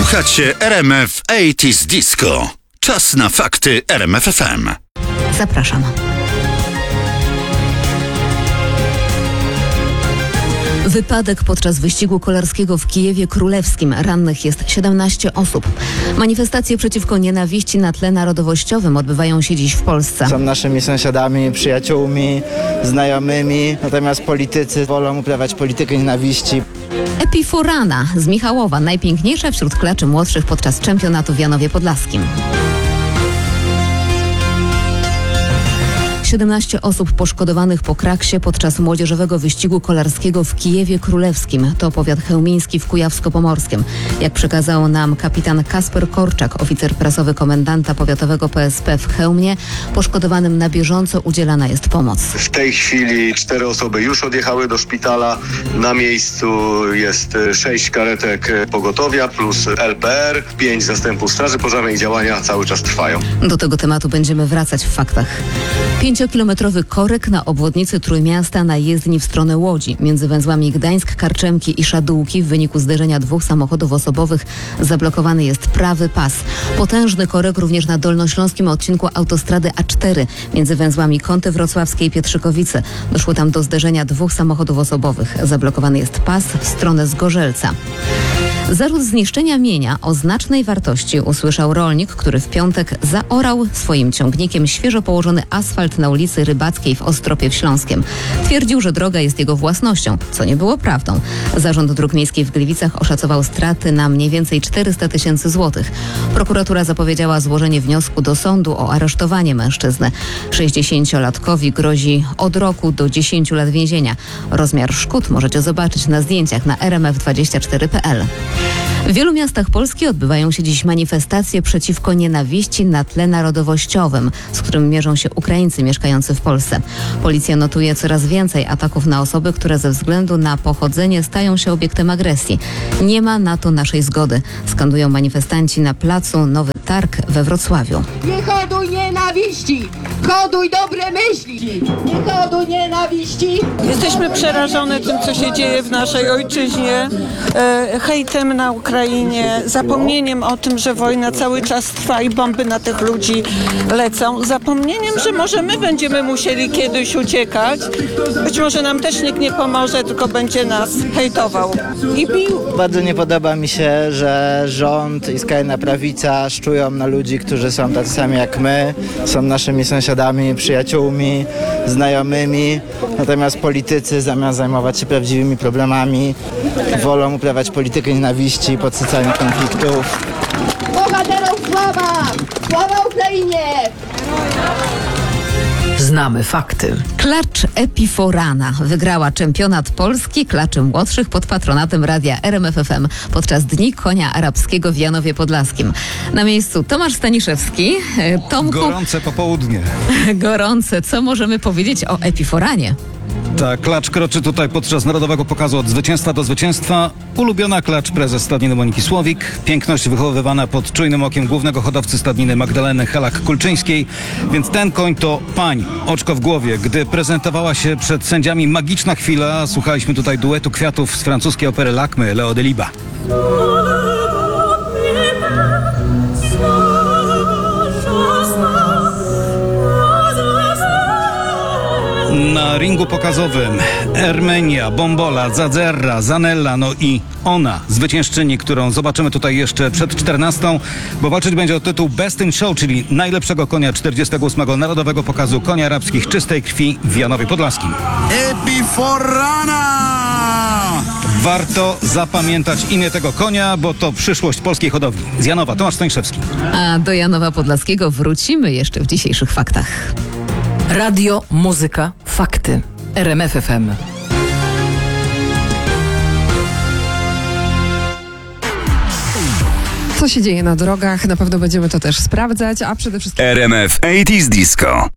Słuchacie RMF 80s Disco. Czas na fakty RMF FM. Zapraszam. Wypadek podczas wyścigu kolarskiego w Kijewie Królewskim. Rannych jest 17 osób. Manifestacje przeciwko nienawiści na tle narodowościowym odbywają się dziś w Polsce. Są naszymi sąsiadami, przyjaciółmi, znajomymi, natomiast politycy wolą uprawiać politykę nienawiści. Epiforana z Michałowa, najpiękniejsza wśród klaczy młodszych podczas czempionatu w Janowie Podlaskim. 17 osób poszkodowanych po kraksie podczas młodzieżowego wyścigu kolarskiego w Kijewie Królewskim. To powiat chełmiński w Kujawsko-Pomorskim. Jak przekazał nam kapitan Kasper Korczak, oficer prasowy komendanta powiatowego PSP w Chełmie, poszkodowanym na bieżąco udzielana jest pomoc. W tej chwili 4 osoby już odjechały do szpitala. Na miejscu jest 6 karetek pogotowia plus LPR, 5 zastępów straży pożarnej. Działania cały czas trwają. Do tego tematu będziemy wracać w faktach. 5-kilometrowy korek na obwodnicy Trójmiasta na jezdni w stronę Łodzi. Między węzłami Gdańsk, Karczemki i Szadółki w wyniku zderzenia 2 samochodów osobowych zablokowany jest prawy pas. Potężny korek również na dolnośląskim odcinku autostrady A4 między węzłami Kąty Wrocławskie i Pietrzykowice. Doszło tam do zderzenia 2 samochodów osobowych. Zablokowany jest pas w stronę Zgorzelca. Zarzut zniszczenia mienia o znacznej wartości usłyszał rolnik, który w piątek zaorał swoim ciągnikiem świeżo położony asfalt na ulicy Rybackiej w Ostropie Śląskiem. Twierdził, że droga jest jego własnością, co nie było prawdą. Zarząd Dróg Miejskich w Gliwicach oszacował straty na mniej więcej 400 000 złotych. Prokuratura zapowiedziała złożenie wniosku do sądu o aresztowanie mężczyzny. 60-latkowi grozi od roku do 10 lat więzienia. Rozmiar szkód możecie zobaczyć na zdjęciach na rmf24.pl. W wielu miastach Polski odbywają się dziś manifestacje przeciwko nienawiści na tle narodowościowym, z którym mierzą się Ukraińcy mieszkający w Polsce. Policja notuje coraz więcej ataków na osoby, które ze względu na pochodzenie stają się obiektem agresji. Nie ma na to naszej zgody, skandują manifestanci na placu Nowy Targ we Wrocławiu. Nie hoduj nienawiści! Hoduj dobre myśli! Nie hoduj nienawiści! Jesteśmy przerażone tym, co się dzieje w naszej ojczyźnie, hejtem na Ukrainie, zapomnieniem o tym, że wojna cały czas trwa i bomby na tych ludzi lecą, zapomnieniem, że może my będziemy musieli kiedyś uciekać. Być może nam też nikt nie pomoże, tylko będzie nas hejtował i bił. Bardzo nie podoba mi się, że rząd i skrajna prawica szczują na ludzi, którzy są tacy sami jak my, są naszymi sąsiadami, przyjaciółmi, znajomymi, natomiast politycy zamiast zajmować się prawdziwymi problemami wolą uprawiać politykę nienawiści, podsycania konfliktów. Bohaterom sława! Sława Ukrainie! Znamy fakty. Klacz Epiforana wygrała czempionat Polski klaczy młodszych pod patronatem radia RMF FM podczas Dni Konia Arabskiego w Janowie Podlaskim. Na miejscu Tomasz Staniszewski. Tomku, gorące popołudnie. Gorące. Co możemy powiedzieć o Epiforanie? Ta klacz kroczy tutaj podczas narodowego pokazu od zwycięstwa do zwycięstwa. Ulubiona klacz prezes stadniny Moniki Słowik. Piękność wychowywana pod czujnym okiem głównego hodowcy stadniny Magdaleny Helak-Kulczyńskiej. Więc ten koń to pań. Oczko w głowie. Gdy prezentowała się przed sędziami magiczna chwila, słuchaliśmy tutaj duetu kwiatów z francuskiej opery Lakmy, Leo Deliba. Na ringu pokazowym Ermenia, Bombola, Zadzerra, Zanella, no i ona, zwyciężczyni, którą zobaczymy tutaj jeszcze przed 14, bo walczyć będzie o tytuł Best in Show, czyli najlepszego konia 48. Narodowego Pokazu Koni Arabskich czystej krwi w Janowie Podlaskim. Epiforana! Warto zapamiętać imię tego konia, bo to przyszłość polskiej hodowli. Z Janowa, Tomasz Staniszewski. A do Janowa Podlaskiego wrócimy jeszcze w dzisiejszych faktach. Radio, muzyka, fakty. RMF FM. Co się dzieje na drogach? Na pewno będziemy to też sprawdzać, a przede wszystkim RMF 80s Disco.